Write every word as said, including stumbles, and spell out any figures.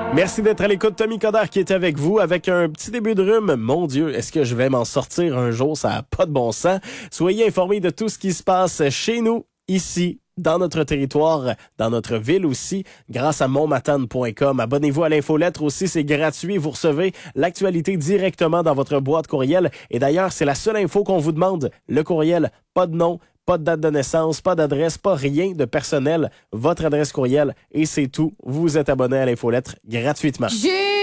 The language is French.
Merci d'être à l'écoute. Tommy Coderre qui est avec vous avec un petit début de rhume. Mon Dieu, est-ce que je vais m'en sortir un jour? Ça n'a pas de bon sens. Soyez informés de tout ce qui se passe chez nous, ici, dans notre territoire, dans notre ville aussi, grâce à montmatane point com. Abonnez-vous à l'infolettre aussi, c'est gratuit. Vous recevez l'actualité directement dans votre boîte courriel. Et d'ailleurs, c'est la seule info qu'on vous demande. Le courriel, pas de nom, pas de date de naissance, pas d'adresse, pas rien de personnel. Votre adresse courriel et c'est tout. Vous êtes abonné à l'infolettre gratuitement. J'ai